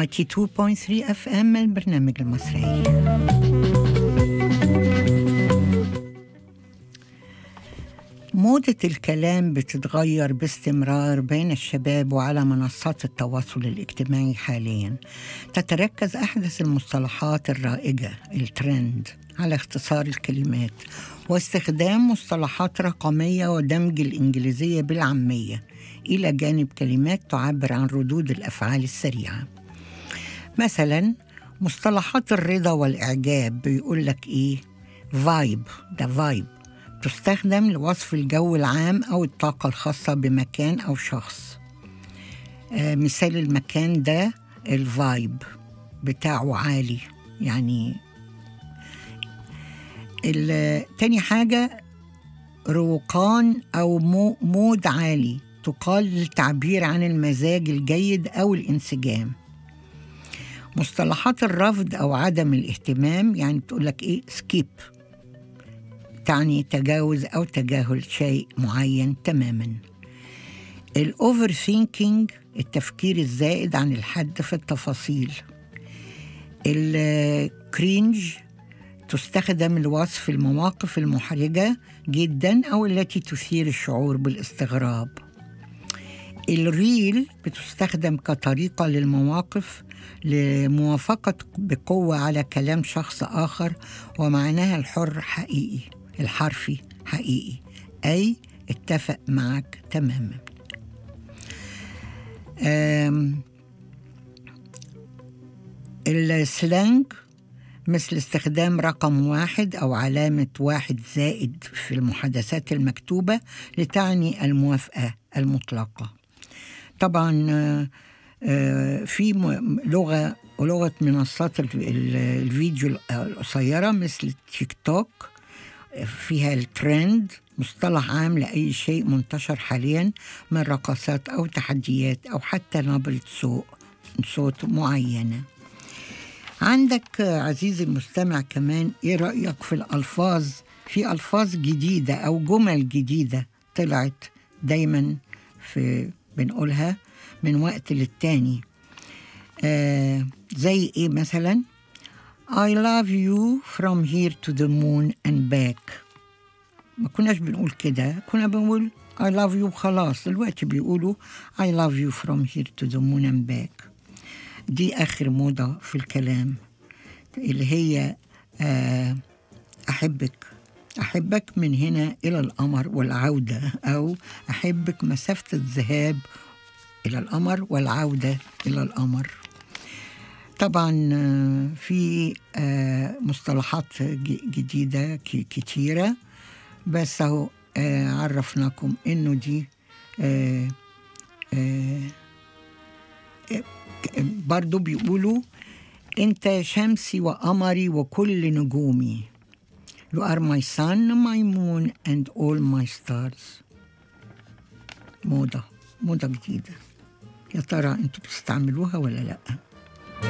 92.3 FM البرنامج المصري. موضة الكلام بتتغير باستمرار بين الشباب وعلى منصات التواصل الاجتماعي حاليا. تتركز أحدث المصطلحات الرائجة الترند على اختصار الكلمات واستخدام مصطلحات رقمية ودمج الإنجليزية بالعامية إلى جانب كلمات تعبر عن ردود الأفعال السريعة. مثلا مصطلحات الرضا والإعجاب بيقول لك إيه؟ فايب، ده فايب تستخدم لوصف الجو العام أو الطاقة الخاصة بمكان أو شخص. مثال المكان ده الفايب بتاعه عالي، يعني تاني حاجة روقان أو مود عالي تقال للتعبير عن المزاج الجيد أو الانسجام. مصطلحات الرفض أو عدم الاهتمام يعني تقول لك إيه؟ سكيب، تعني تجاوز أو تجاهل شيء معين تماما. الأوفر ثينكينج التفكير الزائد عن الحد في التفاصيل. الكرينج تستخدم لوصف المواقف المحرجة جدا أو التي تثير الشعور بالاستغراب. الريل بتستخدم كطريقة للمواقف لموافقة بقوة على كلام شخص آخر، ومعناها الحرفي حقيقي، أي اتفق معك تماما. السلانج مثل استخدام رقم 1 أو علامة 1 زائد في المحادثات المكتوبة لتعني الموافقة المطلقة. طبعا في لغة منصات الفيديو القصيرة مثل تيك توك فيها الترند، مصطلح عام لأي شيء منتشر حاليا من رقصات أو تحديات أو حتى نبرة صوت معينة. عندك عزيزي المستمع كمان إيه رأيك في الألفاظ؟ في ألفاظ جديدة أو جمل جديدة طلعت دايما بنقولها من وقت للتاني. زي إيه مثلا؟ I love you from here to the moon and back. ما كناش بنقول كده، كنا بنقول I love you خلاص. دلوقتي بيقولوا I love you from here to the moon and back. دي آخر موضة في الكلام اللي هي أحبك من هنا إلى القمر والعودة، أو أحبك مسافة الذهاب إلى القمر والعودة إلى القمر. طبعا في مصطلحات جديدة كتيرة، بس أهو عرفناكم إنه دي برضو بيقولوا أنت شمسي وقمري وكل نجومي. You are my sun, my moon and all my stars. موضة جديدة، يا ترى أنتوا بتستعملوها ولا لأ؟